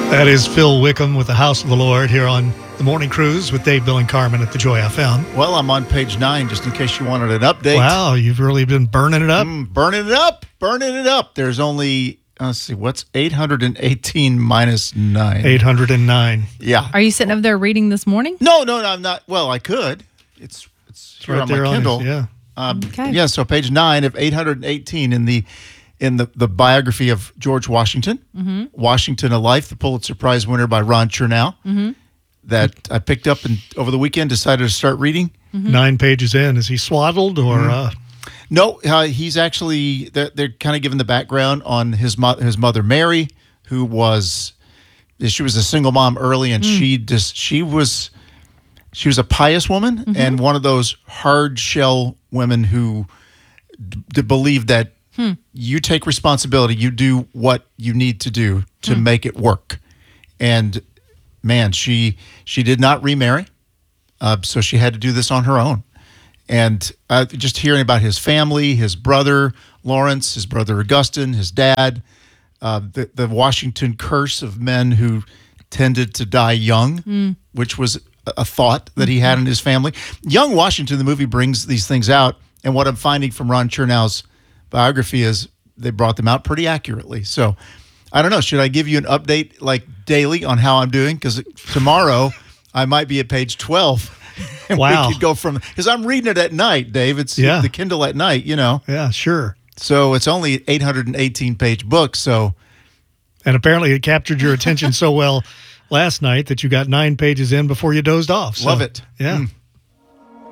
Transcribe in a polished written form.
That is Phil Wickham with the House of the Lord here on the Morning Cruise with Dave, Bill, and Carmen at the Joy FM. Well, I'm on page 9, just in case you wanted an update. Wow, you've really been burning it up. Burning it up. There's only, let's see, what's 818 minus 9? 809. Yeah. Are you sitting up there reading this morning? No, I'm not. Well, I could. It's here right on my there Kindle. Okay. Yeah, so page 9 of 818 in the biography of George Washington, Washington, A Life, the Pulitzer Prize winner by Ron Chernow, that I picked up and over the weekend decided to start reading. 9 pages in. Is he swaddled or... No, he's actually, they're kind of giving the background on his mother, Mary, she was a single mom early, and she was a pious woman and one of those hard shell women who believed that you take responsibility, you do what you need to do to make it work. And man, she did not remarry, so she had to do this on her own. And just hearing about his family, his brother Lawrence, his brother Augustine, his dad, the Washington curse of men who tended to die young, which was a thought that he had in his family. Young Washington, the movie, brings these things out. And what I'm finding from Ron Chernow's biography is they brought them out pretty accurately. So I don't know. Should I give you an update like daily on how I'm doing? Because tomorrow I might be at page 12. And wow. We could go from, because I'm reading it at night, Dave. It's the Kindle at night, Yeah, sure. So it's only 818-page book. So, and apparently it captured your attention so well last night that you got 9 pages in before you dozed off. So, love it. Yeah.